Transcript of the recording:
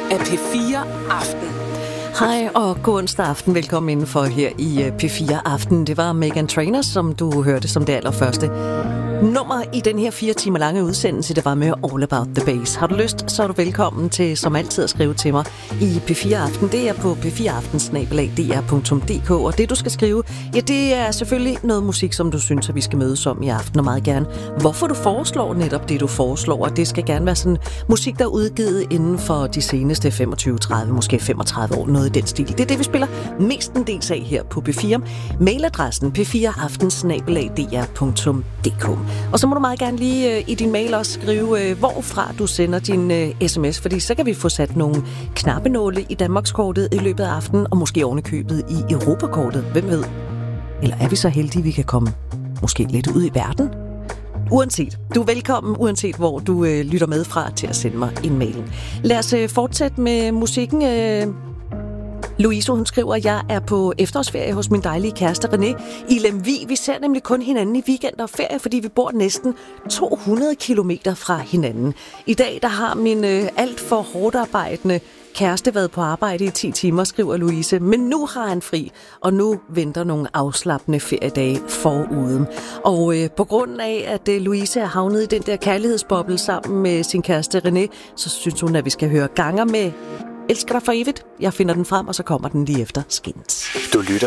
af P4 Aften. Hej og god onsdag aften. Velkommen indenfor her i P4 Aften. Det var Meghan Trainor, som du hørte som det allerførste nummer i den her 4 timer lange udsendelse, der var med All About The Bass. Har du lyst, så er du velkommen til, som altid, at skrive til mig i P4 Aften. Det er på p4aften@dr.dk, og det du skal skrive, ja, det er selvfølgelig noget musik, som du synes, at vi skal mødes om i aften, og meget gerne hvorfor du foreslår netop det, du foreslår, og det skal gerne være sådan musik, der er udgivet inden for de seneste 25-30, måske 35 år, noget i den stil. Det er det, vi spiller mestendels af her på P4. Mailadressen p4aften@dr.dk. Og så må du meget gerne lige i din mail også skrive, hvorfra du sender din sms, fordi så kan vi få sat nogle knappenåle i Danmarkskortet i løbet af aftenen, og måske ovenikøbet i Europakortet. Hvem ved? Eller er vi så heldige, vi kan komme måske lidt ud i verden? Uanset. Du er velkommen, uanset hvor du lytter med fra, til at sende mig en mail. Lad os fortsætte med musikken. Louise, hun skriver, at jeg er på efterårsferie hos min dejlige kæreste René i Lemvig. Vi ser nemlig kun hinanden i weekender og ferie, fordi vi bor næsten 200 kilometer fra hinanden. I dag der har min alt for hårdt arbejdende kæreste været på arbejde i 10 timer, skriver Louise. Men nu har han fri, og nu venter nogle afslappende feriedage forude. Og på grund af, at Louise er havnet i den der kærlighedsboble sammen med sin kæreste René, så synes hun, at vi skal høre Ganger med Elsker dig for evigt. Jeg finder den frem, og så kommer den lige efter Skins. Du lytter